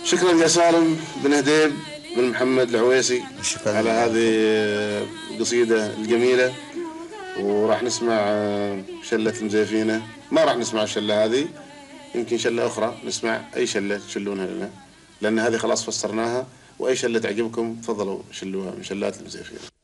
شكرا يا سالم بن هديب بن محمد العويسي على هذه القصيدة الجميلة. وراح نسمع شلة المزيفينة. ما راح نسمع الشلة هذه، يمكن شلة أخرى نسمع. أي شلة تشلونها لنا، لأن هذه خلاص فسرناها. وأي شلة تعجبكم تفضلوا شلوها من شلات المزيفينة.